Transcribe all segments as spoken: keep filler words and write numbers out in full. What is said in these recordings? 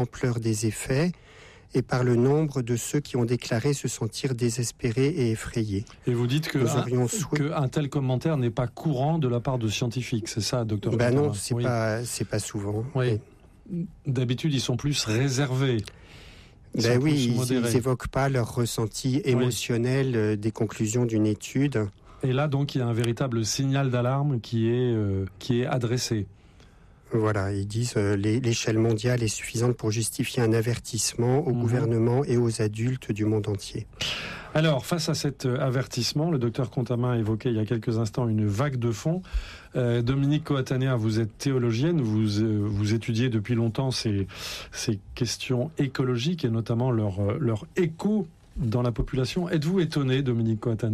l'ampleur des effets et par le nombre de ceux qui ont déclaré se sentir désespérés et effrayés. Et vous dites que un, souhait... que un tel commentaire n'est pas courant de la part de scientifiques, c'est ça, docteur Ben Contamin? non, c'est oui. pas, c'est pas souvent. Oui. Mais... D'habitude, ils sont plus réservés. Ils ben oui, ils, ils évoquent pas leur ressenti émotionnel oui. des conclusions d'une étude. Et là, donc, il y a un véritable signal d'alarme qui est euh, qui est adressé. Voilà, ils disent euh, l'échelle mondiale est suffisante pour justifier un avertissement au mmh. gouvernement et aux adultes du monde entier. Alors, face à cet avertissement, le docteur Contamin a évoqué il y a quelques instants une vague de fond. Euh, Dominique Coatanea, vous êtes théologienne, vous euh, vous étudiez depuis longtemps ces ces questions écologiques et notamment leur leur écho dans la population. Êtes-vous étonné, Dominique Coatanea ?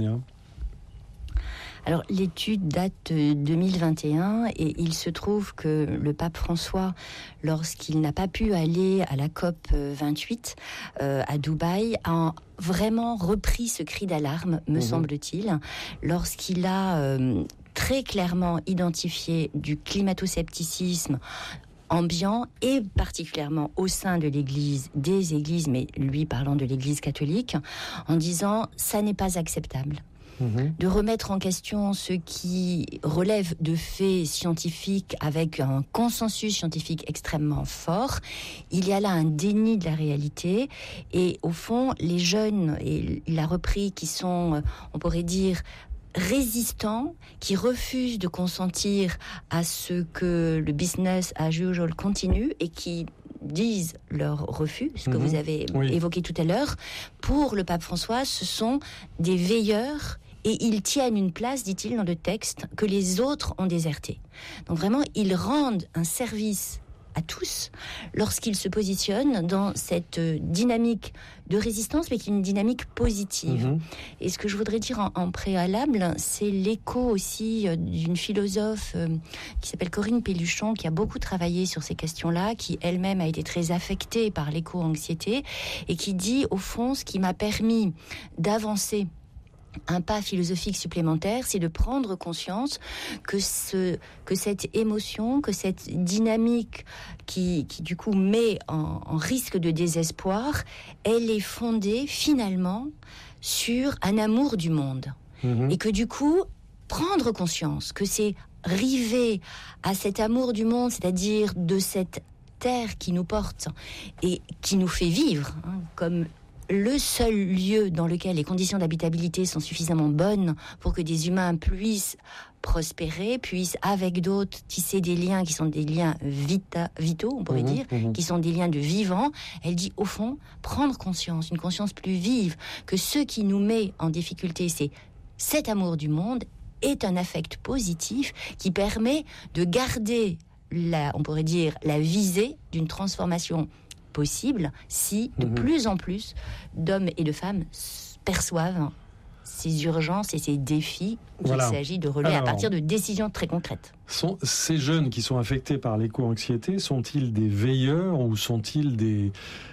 Alors, l'étude date de deux mille vingt et un et il se trouve que le pape François, lorsqu'il n'a pas pu aller à la COP vingt-huit euh, à Dubaï, a vraiment repris ce cri d'alarme, me mmh. semble-t-il, lorsqu'il a euh, très clairement identifié du climato-scepticisme ambiant et particulièrement au sein de l'Église, des églises, mais lui parlant de l'Église catholique, en disant « ça n'est pas acceptable ». De remettre en question ce qui relève de faits scientifiques avec un consensus scientifique extrêmement fort. Il y a là un déni de la réalité et au fond, les jeunes, et il a repris, qui sont, on pourrait dire, résistants, qui refusent de consentir à ce que le business as usual continue et qui disent leur refus, ce que mmh. vous avez oui. évoqué tout à l'heure. Pour le pape François, ce sont des veilleurs et ils tiennent une place, dit-il dans le texte, que les autres ont déserté. Donc vraiment, ils rendent un service à tous lorsqu'ils se positionnent dans cette dynamique de résistance, mais qui est une dynamique positive. Mmh. Et ce que je voudrais dire en, en préalable, c'est l'écho aussi d'une philosophe euh, qui s'appelle Corinne Pelluchon, qui a beaucoup travaillé sur ces questions-là, qui elle-même a été très affectée par l'éco-anxiété, et qui dit, au fond, ce qui m'a permis d'avancer un pas philosophique supplémentaire, c'est de prendre conscience que ce, que cette émotion, que cette dynamique qui, qui du coup met en, en risque de désespoir, elle est fondée finalement sur un amour du monde. Mmh. Et que du coup, prendre conscience que c'est river à cet amour du monde, c'est-à-dire de cette terre qui nous porte et qui nous fait vivre, hein, comme le seul lieu dans lequel les conditions d'habitabilité sont suffisamment bonnes pour que des humains puissent prospérer, puissent avec d'autres tisser des liens qui sont des liens vita, vitaux, on pourrait mmh, dire, mmh. qui sont des liens de vivant. Elle dit au fond, prendre conscience, une conscience plus vive, que ce qui nous met en difficulté, c'est cet amour du monde, est un affect positif qui permet de garder la, on pourrait dire, la visée d'une transformation possible si de mmh. plus en plus d'hommes et de femmes perçoivent ces urgences et ces défis qu'il voilà. s'agit de relever Alors, à partir de décisions très concrètes. Sont, ces jeunes qui sont affectés par l'éco-anxiété, sont-ils des veilleurs ou sont-ils des,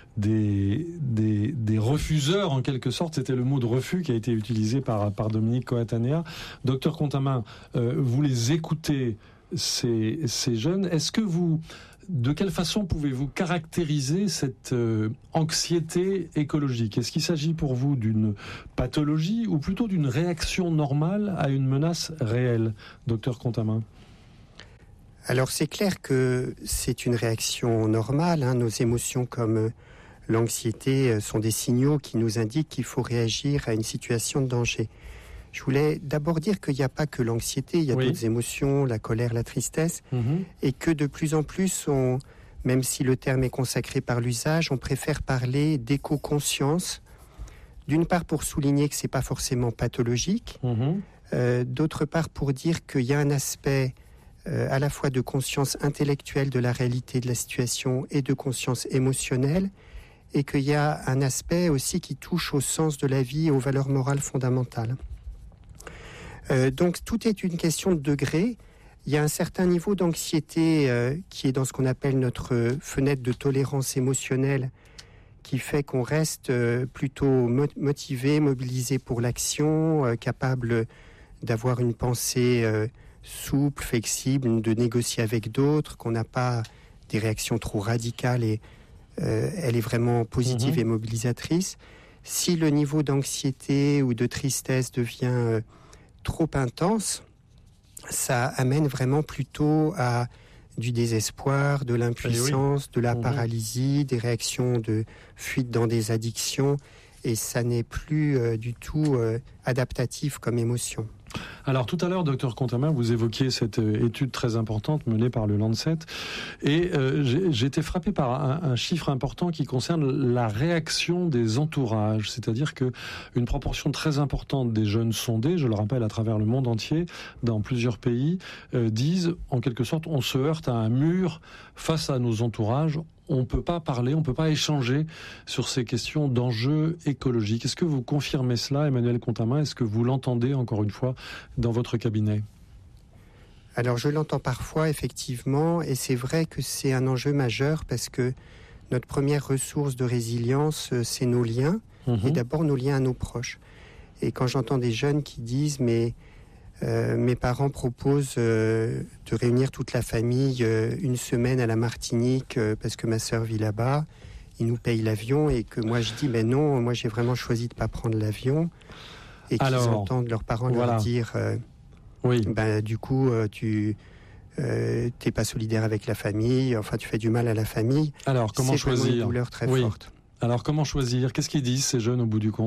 des, des, des refuseurs en quelque sorte? C'était le mot de refus qui a été utilisé par, par Dominique Coatanea. Docteur Contamin, euh, vous les écoutez, ces, ces jeunes. Est-ce que vous... De quelle façon pouvez-vous caractériser cette euh, anxiété écologique? Est-ce qu'il s'agit pour vous d'une pathologie ou plutôt d'une réaction normale à une menace réelle, docteur Contamin? Alors c'est clair que c'est une réaction normale. Hein. Nos émotions comme l'anxiété sont des signaux qui nous indiquent qu'il faut réagir à une situation de danger. Je voulais d'abord dire qu'il n'y a pas que l'anxiété, il y a oui. d'autres émotions, la colère, la tristesse, mmh. et que de plus en plus, on, même si le terme est consacré par l'usage, on préfère parler d'éco-conscience, d'une part pour souligner que c'est pas forcément pathologique, mmh. euh, d'autre part pour dire qu'il y a un aspect euh, à la fois de conscience intellectuelle de la réalité de la situation et de conscience émotionnelle, et qu'il y a un aspect aussi qui touche au sens de la vie et aux valeurs morales fondamentales. Euh, donc tout est une question de degré. Il y a un certain niveau d'anxiété euh, qui est dans ce qu'on appelle notre fenêtre de tolérance émotionnelle, qui fait qu'on reste euh, plutôt mo- motivé, mobilisé pour l'action, euh, capable d'avoir une pensée euh, souple, flexible, de négocier avec d'autres, qu'on n'a pas des réactions trop radicales et euh, elle est vraiment positive mmh. et mobilisatrice. Si le niveau d'anxiété ou de tristesse devient euh, trop intense, ça amène vraiment plutôt à du désespoir, de l'impuissance, oui. de la mmh. paralysie, des réactions de fuite dans des addictions, et ça n'est plus euh, du tout euh, adaptatif comme émotion. Alors tout à l'heure, docteur Contamin, vous évoquiez cette étude très importante menée par le Lancet, et euh, j'ai, j'ai été frappé par un, un chiffre important qui concerne la réaction des entourages, c'est-à-dire que une proportion très importante des jeunes sondés, je le rappelle à travers le monde entier, dans plusieurs pays, euh, disent en quelque sorte on se heurte à un mur face à nos entourages. On ne peut pas parler, on ne peut pas échanger sur ces questions d'enjeux écologiques. Est-ce que vous confirmez cela, Emmanuel Contamin ? Est-ce que vous l'entendez, encore une fois, dans votre cabinet ? Alors, je l'entends parfois, effectivement, et c'est vrai que c'est un enjeu majeur parce que notre première ressource de résilience, c'est nos liens, mmh. et d'abord nos liens à nos proches. Et quand j'entends des jeunes qui disent « mais Euh, mes parents proposent euh, de réunir toute la famille euh, une semaine à la Martinique euh, parce que ma sœur vit là-bas. Ils nous payent l'avion et que moi je dis ben non, moi j'ai vraiment choisi de ne pas prendre l'avion. Et qu'ils Alors, entendent leurs parents voilà. leur dire euh, oui. ben, du coup euh, tu euh, t'es pas solidaire avec la famille, enfin tu fais du mal à la famille. Alors comment C'est choisir ? C'est une douleur très oui. forte. Alors comment choisir ? Qu'est-ce qu'ils disent ces jeunes au bout du compte ?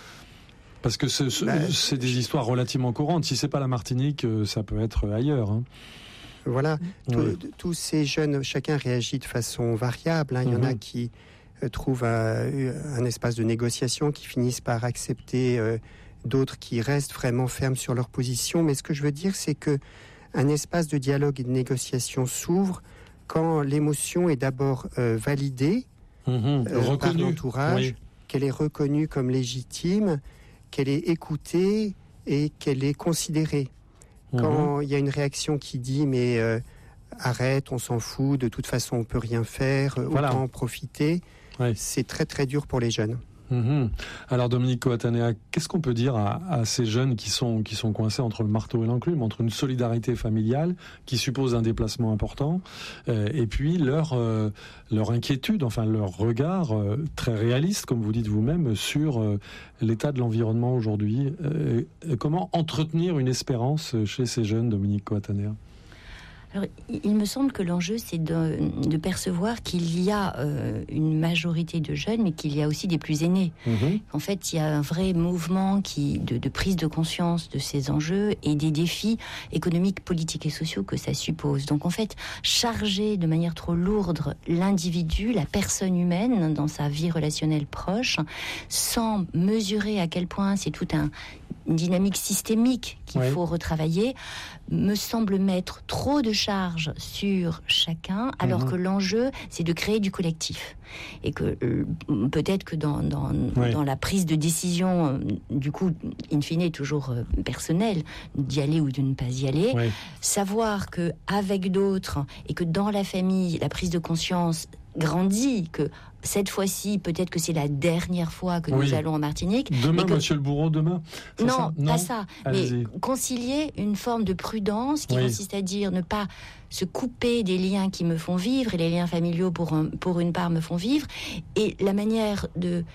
Parce que ce, ce, bah, c'est des histoires relativement courantes. Si c'est pas la Martinique, ça peut être ailleurs. Hein. Voilà. Oui. Tous ces jeunes, chacun réagit de façon variable. Hein. Il y mm-hmm. en a qui euh, trouvent un, un espace de négociation, qui finissent par accepter. Euh, d'autres qui restent vraiment fermes sur leur position. Mais ce que je veux dire, c'est que un espace de dialogue et de négociation s'ouvre quand l'émotion est d'abord euh, validée mm-hmm. euh, par l'entourage, oui. qu'elle est reconnue comme légitime, qu'elle est écoutée et qu'elle est considérée. Mmh. Quand il y a une réaction qui dit « mais euh, arrête, on s'en fout, de toute façon on peut rien faire, voilà. autant en profiter ouais. », c'est très très dur pour les jeunes. Mmh. Alors Dominique Coatanea, qu'est-ce qu'on peut dire à, à ces jeunes qui sont, qui sont coincés entre le marteau et l'enclume, entre une solidarité familiale qui suppose un déplacement important euh, et puis leur, euh, leur inquiétude, enfin leur regard euh, très réaliste, comme vous dites vous-même, sur euh, l'état de l'environnement aujourd'hui. Euh, comment entretenir une espérance chez ces jeunes, Dominique Coatanea ? Alors, il me semble que l'enjeu, c'est de, de percevoir qu'il y a euh, une majorité de jeunes, mais qu'il y a aussi des plus aînés. Mmh. En fait, il y a un vrai mouvement qui, de, de prise de conscience de ces enjeux et des défis économiques, politiques et sociaux que ça suppose. Donc, en fait, charger de manière trop lourde l'individu, la personne humaine, dans sa vie relationnelle proche, sans mesurer à quel point c'est tout un... une dynamique systémique qu'il oui. faut retravailler, me semble mettre trop de charges sur chacun, alors mmh. que l'enjeu, c'est de créer du collectif. Et que euh, peut-être que dans, dans, oui. dans la prise de décision, euh, du coup, in fine, toujours euh, personnelle, d'y aller ou de ne pas y aller, oui. savoir qu'avec d'autres, et que dans la famille, la prise de conscience grandit, que cette fois-ci, peut-être que c'est la dernière fois que oui. nous allons en Martinique. Demain, que... monsieur le bourreau, demain non, ça non, pas ça. Allez-y. Mais concilier une forme de prudence qui oui. consiste à dire ne pas se couper des liens qui me font vivre, et les liens familiaux, pour, un, pour une part, me font vivre. Et la manière de...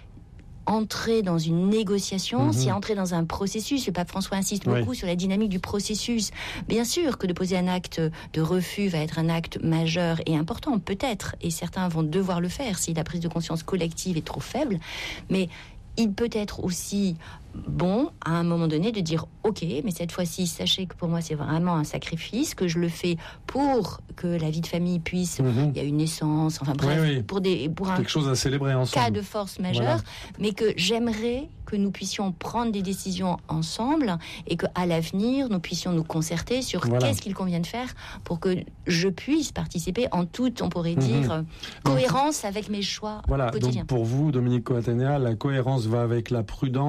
entrer dans une négociation, mmh. si entrer dans un processus, le pape François insiste oui. beaucoup sur la dynamique du processus. Bien sûr que de poser un acte de refus va être un acte majeur et important, peut-être, et certains vont devoir le faire si la prise de conscience collective est trop faible, mais il peut être aussi bon, à un moment donné, de dire « Ok, mais cette fois-ci, sachez que pour moi, c'est vraiment un sacrifice, que je le fais pour que la vie de famille puisse... Mm-hmm. Il y a une naissance, enfin bref, oui, oui. pour, des, pour un quelque chose à célébrer ensemble. Cas de force majeure, voilà. mais que j'aimerais que nous puissions prendre des décisions ensemble et qu'à l'avenir, nous puissions nous concerter sur voilà. qu'est-ce qu'il convient de faire pour que je puisse participer en toute, on pourrait dire, mm-hmm. cohérence donc, avec mes choix voilà, quotidiens. Donc pour vous, Dominique Coatanea, la cohérence va avec la prudence, mais qui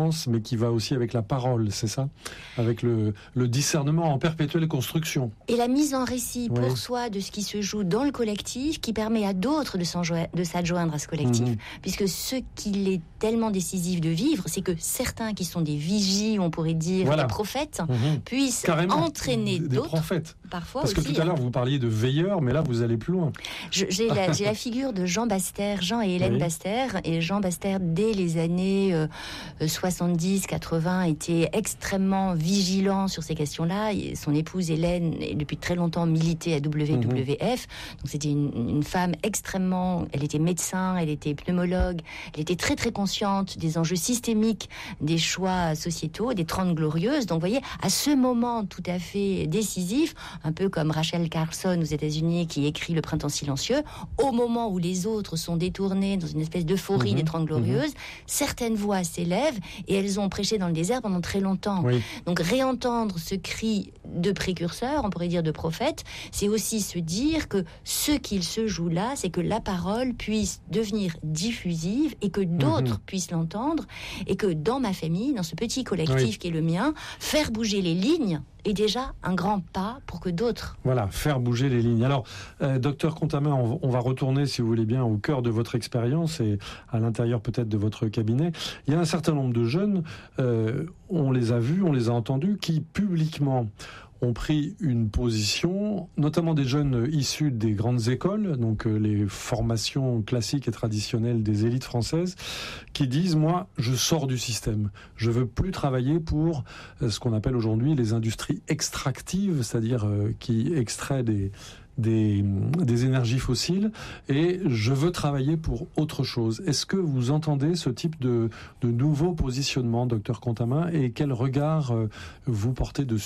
qui va aussi avec la parole, c'est ça ? Avec le, le discernement en perpétuelle construction. Et la mise en récit oui. pour soi de ce qui se joue dans le collectif, qui permet à d'autres de, de s'adjoindre à ce collectif. Mmh. Puisque ce qu'il est tellement décisif de vivre, c'est que certains qui sont des vigies, on pourrait dire voilà. des prophètes, mmh. puissent Carrément, entraîner des d'autres. Prophètes. Parfois Parce aussi, que tout à l'heure, hein. vous parliez de veilleurs, mais là, vous allez plus loin. Je, j'ai, la, j'ai la figure de Jean Baster, Jean et Hélène oui. Baster. Et Jean Baster, dès les années euh, soixante-dix quatre-vingts, était extrêmement vigilant sur ces questions-là. Et son épouse Hélène, est depuis très longtemps militée à W W F. Mmh. Donc c'était une, une femme extrêmement... Elle était médecin, elle était pneumologue. Elle était très, très consciente des enjeux systémiques des choix sociétaux, des Trente Glorieuses. Donc, vous voyez, à ce moment tout à fait décisif, un peu comme Rachel Carson aux États-Unis qui écrit Le Printemps silencieux, au moment où les autres sont détournés dans une espèce d'euphorie mmh, des Trente Glorieuses, mmh. certaines voix s'élèvent et elles ont prêché dans le désert pendant très longtemps. Oui. Donc réentendre ce cri de précurseur, on pourrait dire de prophète, c'est aussi se dire que ce qu'il se joue là, c'est que la parole puisse devenir diffusive et que d'autres mmh. puissent l'entendre et que dans ma famille, dans ce petit collectif oui. qui est le mien, faire bouger les lignes est déjà un grand pas pour que d'autres... Voilà, faire bouger les lignes. Alors, euh, docteur Contamin, on, on va retourner, si vous voulez bien, au cœur de votre expérience et à l'intérieur peut-être de votre cabinet. Il y a un certain nombre de jeunes, euh, on les a vus, on les a entendus, qui publiquement ont pris une position, notamment des jeunes issus des grandes écoles, donc euh, les formations classiques et traditionnelles des élites françaises, qui disent, moi, je sors du système. Je veux plus travailler pour euh, ce qu'on appelle aujourd'hui les industries extractives, c'est-à-dire euh, qui extraient des, des, des énergies fossiles, et je veux travailler pour autre chose. Est-ce que vous entendez ce type de, de nouveau positionnement, docteur Contamin, et quel regard euh, vous portez dessus ?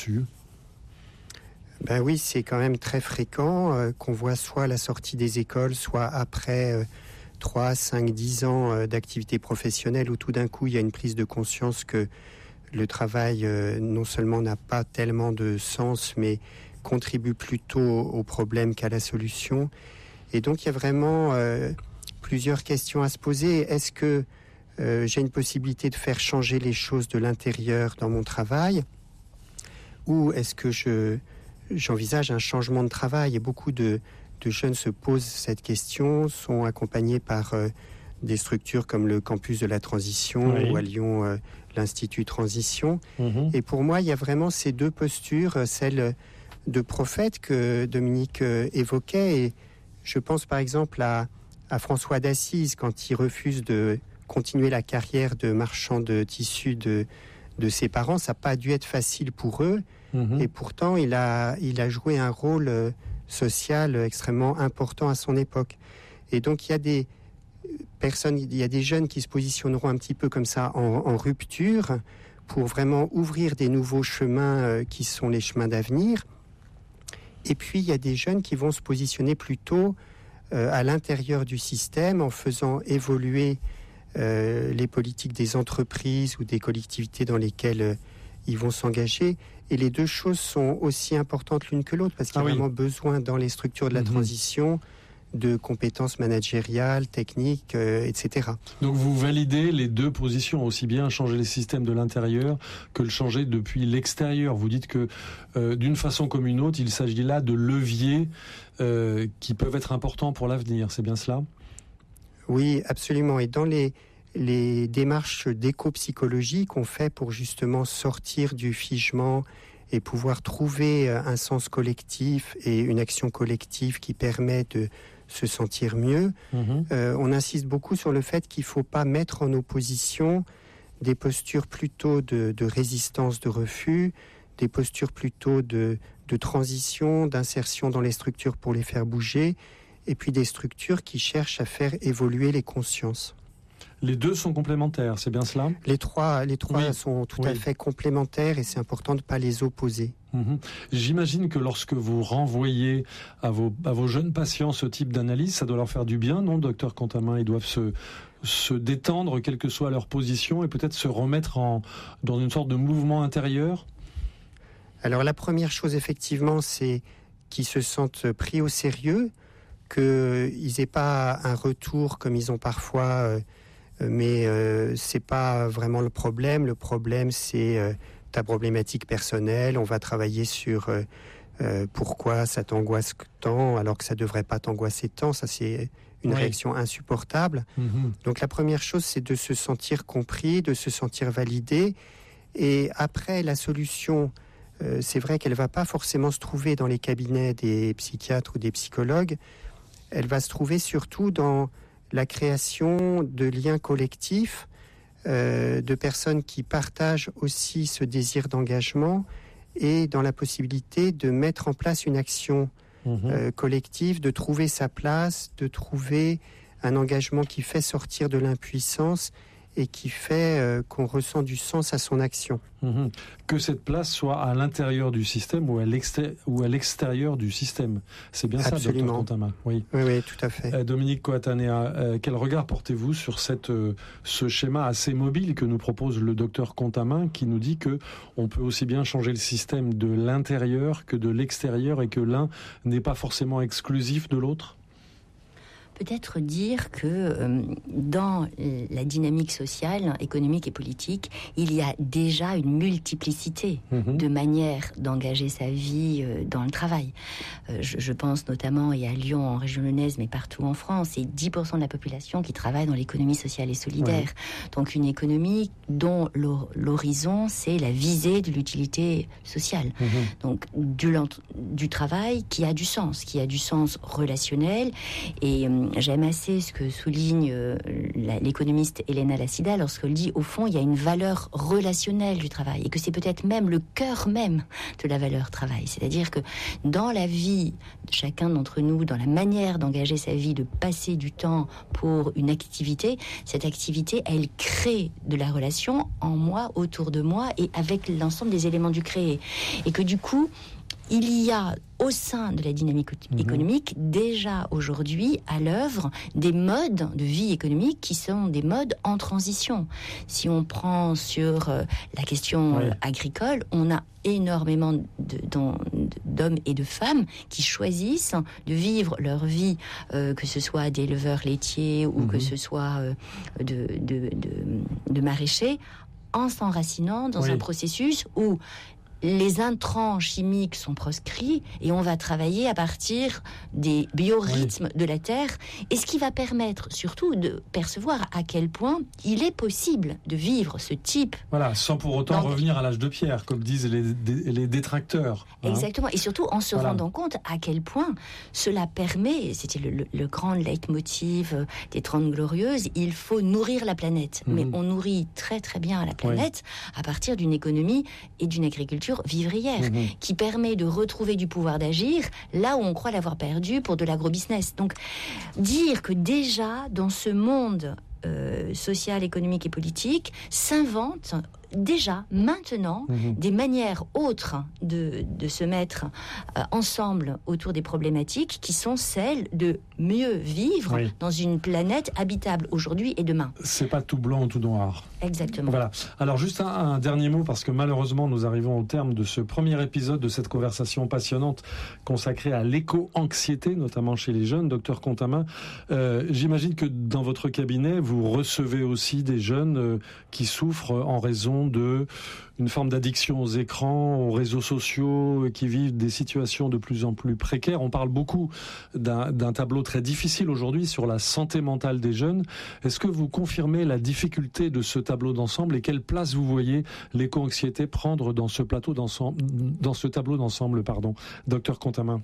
Ben oui, c'est quand même très fréquent euh, qu'on voit soit à la sortie des écoles, soit après euh, trois, cinq, dix ans euh, d'activité professionnelle où tout d'un coup il y a une prise de conscience que le travail euh, non seulement n'a pas tellement de sens, mais contribue plutôt au problème qu'à la solution. Et donc il y a vraiment euh, plusieurs questions à se poser. Est-ce que euh, j'ai une possibilité de faire changer les choses de l'intérieur dans mon travail ? Ou est-ce que je... J'envisage un changement de travail et beaucoup de, de jeunes se posent cette question, sont accompagnés par euh, des structures comme le Campus de la Transition oui. ou à Lyon, euh, l'Institut Transition. Mmh. Et pour moi, il y a vraiment ces deux postures, celle de prophète que Dominique euh, évoquait. Et je pense par exemple à, à François d'Assise quand il refuse de continuer la carrière de marchand de tissus de, de ses parents. Ça n'a pas dû être facile pour eux. Mmh. Et pourtant, il a, il a joué un rôle euh, social extrêmement important à son époque. Et donc, il y a des personnes, il y a des jeunes qui se positionneront un petit peu comme ça en, en rupture pour vraiment ouvrir des nouveaux chemins euh, qui sont les chemins d'avenir. Et puis, il y a des jeunes qui vont se positionner plutôt euh, à l'intérieur du système en faisant évoluer euh, les politiques des entreprises ou des collectivités dans lesquelles euh, ils vont s'engager. Et les deux choses sont aussi importantes l'une que l'autre parce qu'il y a ah oui. vraiment besoin dans les structures de la mmh. transition de compétences managériales, techniques, euh, et cetera. Donc vous validez les deux positions, aussi bien changer les systèmes de l'intérieur que le changer depuis l'extérieur. Vous dites que euh, d'une façon comme une autre, il s'agit là de leviers euh, qui peuvent être importants pour l'avenir. C'est bien cela ? Oui, absolument. Et dans les les démarches d'éco-psychologie qu'on fait pour justement sortir du figement et pouvoir trouver un sens collectif et une action collective qui permet de se sentir mieux, mmh. euh, on insiste beaucoup sur le fait qu'il ne faut pas mettre en opposition des postures plutôt de, de résistance, de refus, des postures plutôt de, de transition, d'insertion dans les structures pour les faire bouger, et puis des structures qui cherchent à faire évoluer les consciences. Les deux sont complémentaires, c'est bien cela ? Les trois, les trois oui. sont tout oui. à fait complémentaires et c'est important de ne pas les opposer. Mmh. J'imagine que lorsque vous renvoyez à vos, à vos jeunes patients ce type d'analyse, ça doit leur faire du bien, non, docteur Contamin ? Ils doivent se, se détendre, quelle que soit leur position, et peut-être se remettre en, dans une sorte de mouvement intérieur ? Alors la première chose, effectivement, c'est qu'ils se sentent pris au sérieux, qu'ils n'aient pas un retour comme ils ont parfois... Euh, mais euh, c'est pas vraiment le problème. Le problème, c'est euh, ta problématique personnelle. On va travailler sur euh, euh, pourquoi ça t'angoisse tant, alors que ça devrait pas t'angoisser tant. Ça, c'est une oui. réaction insupportable. Mm-hmm. Donc, la première chose, c'est de se sentir compris, de se sentir validé. Et après, la solution, euh, c'est vrai qu'elle va pas forcément se trouver dans les cabinets des psychiatres ou des psychologues. Elle va se trouver surtout dans la création de liens collectifs, euh, de personnes qui partagent aussi ce désir d'engagement et dans la possibilité de mettre en place une action mmh. euh, collective, de trouver sa place, de trouver un engagement qui fait sortir de l'impuissance et qui fait euh, qu'on ressent du sens à son action. Mmh. Que cette place soit à l'intérieur du système ou à, l'exté- ou à l'extérieur du système. C'est bien Absolument. Ça, docteur Contamin. Oui. oui, oui, tout à fait. Euh, Dominique Coatanea, euh, quel regard portez-vous sur cette, euh, ce schéma assez mobile que nous propose le docteur Contamin, qui nous dit que on peut aussi bien changer le système de l'intérieur que de l'extérieur et que l'un n'est pas forcément exclusif de l'autre ? Peut-être dire que euh, dans la dynamique sociale, économique et politique, il y a déjà une multiplicité mmh. de manières d'engager sa vie euh, dans le travail. Euh, je, je pense notamment, et à Lyon, en région lyonnaise, mais partout en France, c'est dix pour cent de la population qui travaille dans l'économie sociale et solidaire. Ouais. Donc une économie dont l'horizon, c'est la visée de l'utilité sociale. Mmh. Donc du, du travail qui a du sens, qui a du sens relationnel. Et euh, j'aime assez ce que souligne euh, la, l'économiste Elena Lassida lorsqu'elle dit, au fond, il y a une valeur relationnelle du travail et que c'est peut-être même le cœur même de la valeur travail. C'est-à-dire que dans la vie de chacun d'entre nous, dans la manière d'engager sa vie, de passer du temps pour une activité, cette activité, elle crée de la relation en moi, autour de moi et avec l'ensemble des éléments du créé. Et que du coup, il y a au sein de la dynamique économique mmh. déjà aujourd'hui à l'œuvre des modes de vie économique qui sont des modes en transition. Si on prend sur euh, la question oui. euh, agricole, on a énormément de, de, d'hommes et de femmes qui choisissent de vivre leur vie, euh, que ce soit d'éleveurs laitiers ou mmh. que ce soit euh, de, de, de, de maraîchers, en s'enracinant dans oui. un processus où les intrants chimiques sont proscrits et on va travailler à partir des biorhythmes oui. de la Terre, et ce qui va permettre surtout de percevoir à quel point il est possible de vivre ce type... Voilà, sans pour autant dans... revenir à l'âge de pierre, comme disent les, les détracteurs. Hein. Exactement, et surtout en se voilà. rendant compte à quel point cela permet, c'était le, le, le grand leitmotiv des Trente Glorieuses, il faut nourrir la planète. Mmh. Mais on nourrit très très bien la planète oui. à partir d'une économie et d'une agriculture vivrière, mmh. qui permet de retrouver du pouvoir d'agir là où on croit l'avoir perdu pour de l'agrobusiness. Donc, dire que déjà, dans ce monde euh, social, économique et politique, s'invente déjà, maintenant, mmh. des manières autres de, de se mettre euh, ensemble autour des problématiques qui sont celles de mieux vivre oui. dans une planète habitable aujourd'hui et demain. C'est pas tout blanc ou tout noir. Exactement. Voilà. Alors juste un, un dernier mot, parce que malheureusement nous arrivons au terme de ce premier épisode de cette conversation passionnante consacrée à l'éco-anxiété, notamment chez les jeunes. Docteur Contamin, euh, j'imagine que dans votre cabinet, vous recevez aussi des jeunes euh, qui souffrent en raison de une forme d'addiction aux écrans, aux réseaux sociaux, qui vivent des situations de plus en plus précaires. On parle beaucoup d'un, d'un tableau très difficile aujourd'hui sur la santé mentale des jeunes. Est-ce que vous confirmez la difficulté de ce tableau d'ensemble et quelle place vous voyez l'éco-anxiété prendre dans ce plateau d'ensemble, dans ce tableau d'ensemble, pardon, docteur Contamin?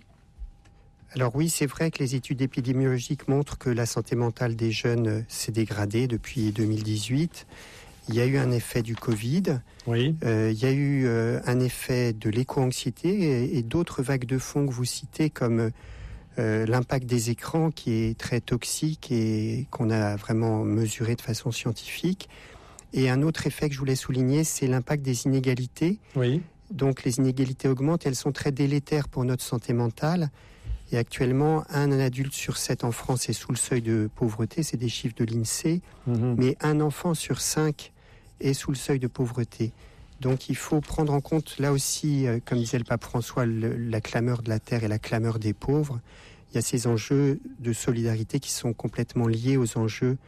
Alors oui, c'est vrai que les études épidémiologiques montrent que la santé mentale des jeunes s'est dégradée depuis deux mille dix-huit. Il y a eu un effet du Covid, oui. euh, il y a eu euh, un effet de l'éco-anxiété et, et d'autres vagues de fond que vous citez, comme euh, l'impact des écrans qui est très toxique et qu'on a vraiment mesuré de façon scientifique. Et un autre effet que je voulais souligner, c'est l'impact des inégalités. Oui. Donc les inégalités augmentent, elles sont très délétères pour notre santé mentale. Et actuellement, un adulte sur sept en France est sous le seuil de pauvreté, c'est des chiffres de l'INSEE, mmh. mais un enfant sur cinq est sous le seuil de pauvreté. Donc il faut prendre en compte, là aussi, euh, comme disait le pape François, le, la clameur de la terre et la clameur des pauvres. Il y a ces enjeux de solidarité qui sont complètement liés aux enjeux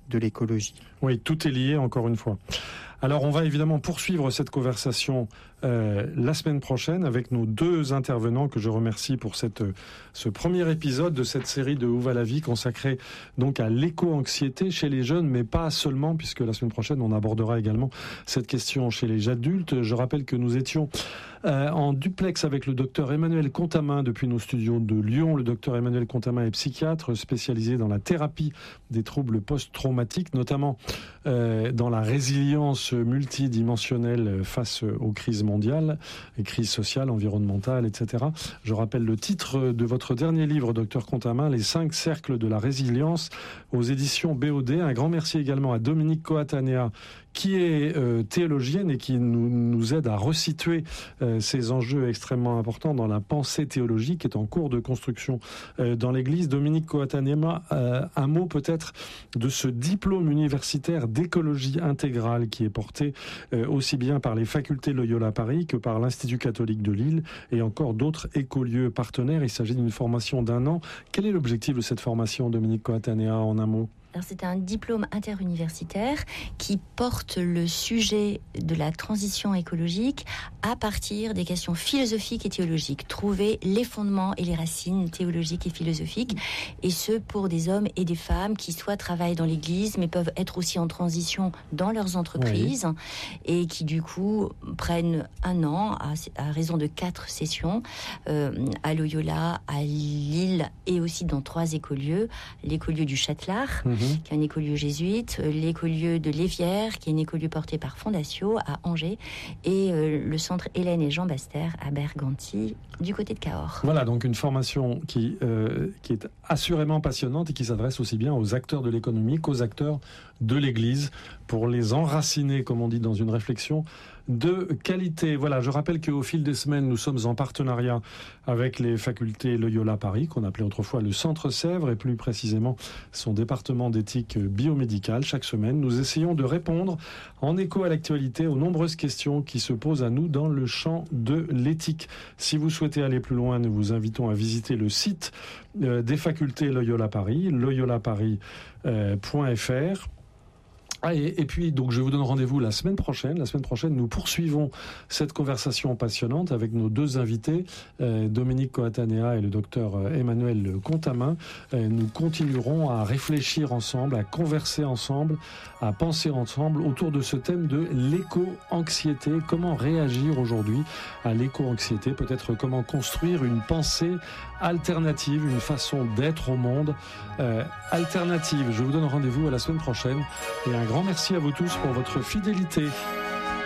de l'écologie. Oui, tout est lié encore une fois. Alors on va évidemment poursuivre cette conversation euh, la semaine prochaine avec nos deux intervenants que je remercie pour cette, ce premier épisode de cette série de Où va la vie consacrée donc à l'éco-anxiété chez les jeunes, mais pas seulement, puisque la semaine prochaine on abordera également cette question chez les adultes. Je rappelle que nous étions euh, en duplex avec le docteur Emmanuel Contamin depuis nos studios de Lyon. Le docteur Emmanuel Contamin est psychiatre spécialisé dans la thérapie des troubles post-traumatiques, notamment euh, dans la résilience multidimensionnelle face aux crises mondiales, les crises sociales, environnementales, et cetera. Je rappelle le titre de votre dernier livre, docteur Contamin, Les cinq cercles de la résilience, aux éditions B O D. Un grand merci également à Dominique Coatanea, qui est euh, théologienne et qui nous, nous aide à resituer euh, ces enjeux extrêmement importants dans la pensée théologique qui est en cours de construction euh, dans l'Église. Dominique Coatanema, euh, un mot peut-être de ce diplôme universitaire d'écologie intégrale qui est porté euh, aussi bien par les facultés Loyola Paris que par l'Institut catholique de Lille et encore d'autres écolieux partenaires. Il s'agit d'une formation d'un an. Quel est l'objectif de cette formation, Dominique Coatanea, en un mot ? Alors, c'est un diplôme interuniversitaire qui porte le sujet de la transition écologique à partir des questions philosophiques et théologiques. Trouver les fondements et les racines théologiques et philosophiques, et ce pour des hommes et des femmes qui soit travaillent dans l'Église, mais peuvent être aussi en transition dans leurs entreprises, oui. Et qui du coup prennent un an à, à raison de quatre sessions euh, à Loyola, à Lille et aussi dans trois écolieux, l'écolieu du Châtelard, mmh. qui est un écolieu jésuite, l'écolieu de l'Évière, qui est un écolieu porté par Fondatio à Angers, et euh, le centre Hélène et Jean Baster à Berganti, du côté de Cahors. Voilà, donc une formation qui, euh, qui est assurément passionnante et qui s'adresse aussi bien aux acteurs de l'économie qu'aux acteurs de l'Église, pour les enraciner, comme on dit, dans une réflexion de qualité. Voilà, je rappelle qu'au fil des semaines, nous sommes en partenariat avec les facultés Loyola Paris, qu'on appelait autrefois le Centre Sèvres, et plus précisément son département d'éthique biomédicale. Chaque semaine, nous essayons de répondre en écho à l'actualité aux nombreuses questions qui se posent à nous dans le champ de l'éthique. Si vous souhaitez aller plus loin, nous vous invitons à visiter le site euh, des facultés Loyola Paris, loyola paris point f r. Ah, et, et puis, donc, je vous donne rendez-vous la semaine prochaine. La semaine prochaine, nous poursuivons cette conversation passionnante avec nos deux invités, euh, Dominique Coatanea et le docteur Emmanuel Contamin. Euh, nous continuerons à réfléchir ensemble, à converser ensemble, à penser ensemble autour de ce thème de l'éco-anxiété. Comment réagir aujourd'hui à l'éco-anxiété? Peut-être comment construire une pensée alternative, une façon d'être au monde euh, alternative. Je vous donne rendez-vous à la semaine prochaine et un grand merci à vous tous pour votre fidélité.